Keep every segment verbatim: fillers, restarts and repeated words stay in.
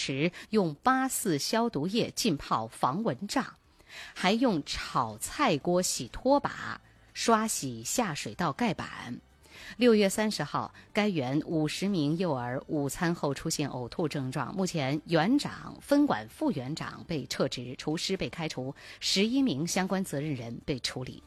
池用八四消毒液浸泡防蚊帐，还用炒菜锅洗拖把，刷洗下水道盖板。六月三十号，该园五十名幼儿午餐后出现呕吐症状，目前园长、分管副园长被撤职，厨师被开除，十一名相关责任人被处理。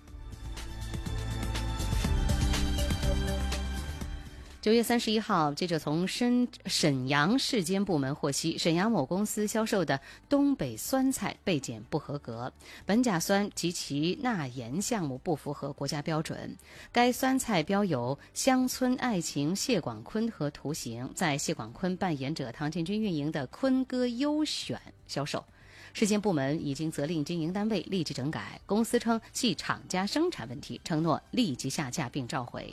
九月三十一号，记者从沈沈阳市监部门获悉，沈阳某公司销售的东北酸菜备检不合格，苯甲酸及其钠盐项目不符合国家标准。该酸菜标有“乡村爱情谢广坤”和图形，在谢广坤扮演者唐建军运营的坤哥优选销售。市监部门已经责令经营单位立即整改，公司称系厂家生产问题，承诺立即下架并召回。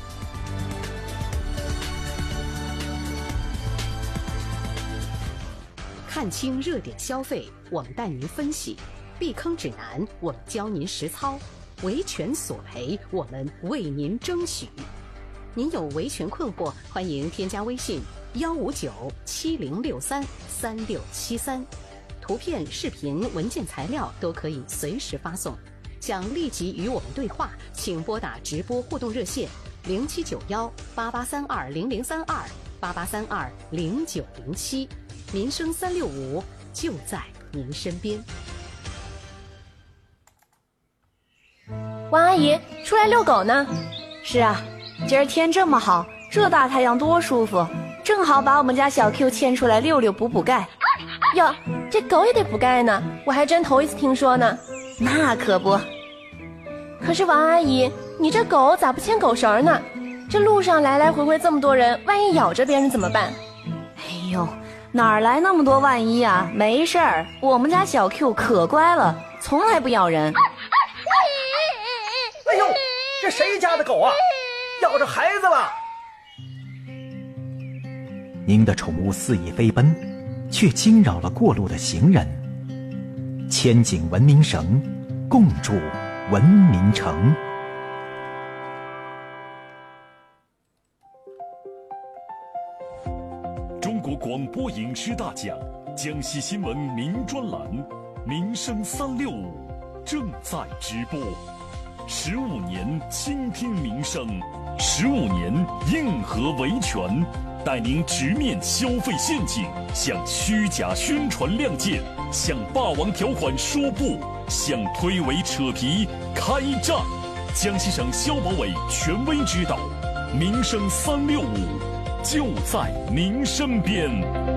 看清热点消费，我们带您分析；避坑指南，我们教您实操；维权索赔，我们为您争取。您有维权困惑，欢迎添加微信幺五九七零六三三六七三，图片、视频、文件材料都可以随时发送。想立即与我们对话，请拨打直播互动热线零七九幺八八三二零零三二八八三二零九零七。民生三六五就在您身边。 王阿姨，出来遛狗呢？ 是啊，今儿天这么好，这大太阳多舒服，正好把我们家小 Q 牵出来溜溜补补钙。 哟，这狗也得补钙呢，我还真头一次听说呢。 那可不。 可是王阿姨，你这狗咋不牵狗绳呢？这路上来来回回这么多人，万一咬着别人怎么办？ 哎呦，哪来那么多万一啊？没事儿，我们家小 Q 可乖了，从来不咬人。 哎呦，这谁家的狗啊？咬着孩子了！ 您的宠物肆意飞奔，却惊扰了过路的行人。牵紧文明绳，共筑文明城。 中国广播影视大奖江西新闻名专栏《民生三六五》正在直播。十五年倾听民生，十五年硬核维权，带您直面消费陷阱，向虚假宣传亮剑，向霸王条款说不，向推诿扯皮开战。江西省消保委权威指导，民生三六五就在您身边。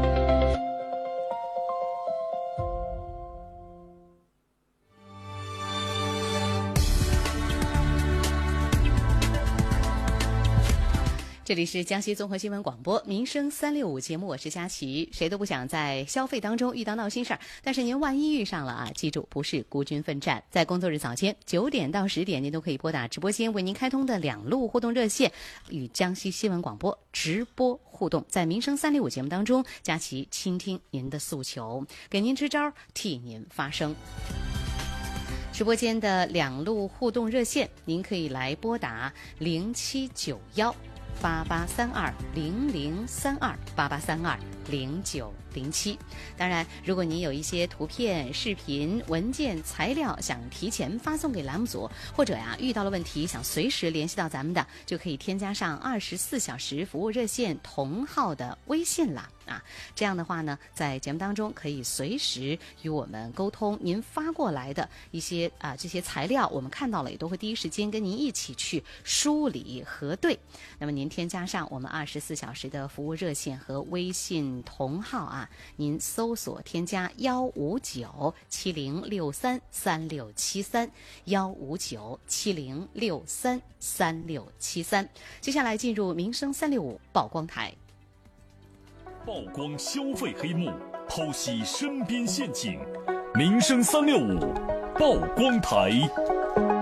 这里是江西综合新闻广播民生三六五节目，我是佳琪。谁都不想在消费当中遇到闹心事儿，但是您万一遇上了啊，记住不是孤军奋战。在工作日早间九点到十点，您都可以拨打直播间为您开通的两路互动热线，与江西新闻广播直播互动。在民生三六五节目当中，佳琪倾听您的诉求，给您支招，替您发声。直播间的两路互动热线，您可以来拨打零七九幺八八三二零零三二八八三二零九零七。当然，如果您有一些图片、视频、文件、材料想提前发送给栏目组，或者呀遇到了问题想随时联系到咱们的，就可以添加上二十四小时服务热线同号的微信啦。啊，这样的话呢，在节目当中可以随时与我们沟通，您发过来的一些啊这些材料，我们看到了也都会第一时间跟您一起去梳理核对。那么您添加上我们二十四小时的服务热线和微信同号啊，您搜索添加幺五九七零六三三六七三幺五九七零六三三六七三。接下来进入民生三六五曝光台。 曝光消费黑幕，剖析身边陷阱，民生三六五曝光台。